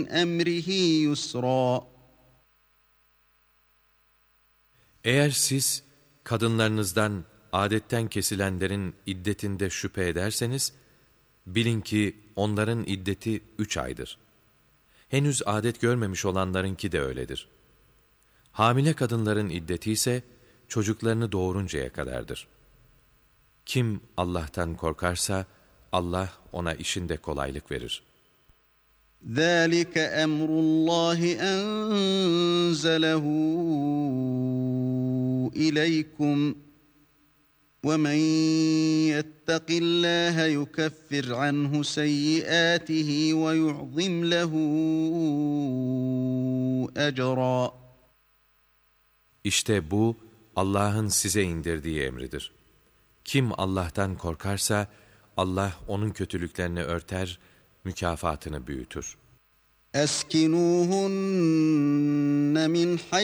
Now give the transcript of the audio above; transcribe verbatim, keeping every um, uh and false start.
أَمْرِهِ يُسْرًا. Eğer siz kadınlarınızdan adetten kesilenlerin iddetinde şüphe ederseniz, bilin ki onların iddeti üç aydır. Henüz adet görmemiş olanlarınki de öyledir. Hamile kadınların iddeti ise çocuklarını doğuruncaya kadardır. Kim Allah'tan korkarsa Allah ona işinde kolaylık verir. ذَٰلِكَ أَمْرُ اللّٰهِ أَنزَلَهُ إِلَيْكُمْ وَمَنْ يَتَّقِ اللّٰهَ يُكَفِّرْ عَنْهُ سَيِّئَاتِهِ وَيُعْظِمْ لَهُ أَجْرًا. İşte bu Allah'ın size indirdiği emridir. Kim Allah'tan korkarsa Allah onun kötülüklerini örter, mükafatını büyütür. أَسْكِنُوهُنَّ مِنْ حَيْثُ